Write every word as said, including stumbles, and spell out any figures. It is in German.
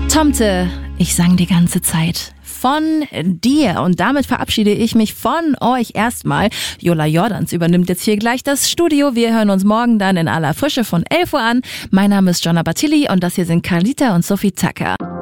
Tomte, ich sang die ganze Zeit von dir und damit verabschiede ich mich von euch erstmal. Jola Jordans übernimmt jetzt hier gleich das Studio. Wir hören uns morgen dann in aller Frische von elf Uhr an. Mein Name ist Jonna Batilli und das hier sind Carlita und Sophie Tucker.